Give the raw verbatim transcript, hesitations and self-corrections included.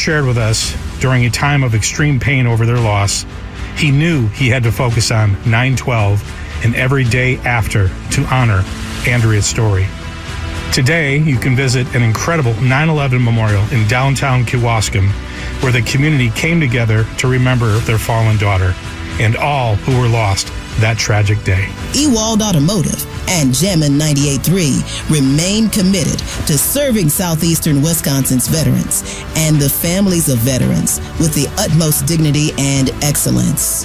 shared with us during a time of extreme pain over their loss, he knew he had to focus on nine twelve and every day after to honor Andrea's story. Today, you can visit an incredible nine eleven memorial in downtown Kewaskum, where the community came together to remember their fallen daughter and all who were lost that tragic day. Ewald Automotive and Jammin' ninety-eight point three remain committed to serving southeastern Wisconsin's veterans and the families of veterans with the utmost dignity and excellence.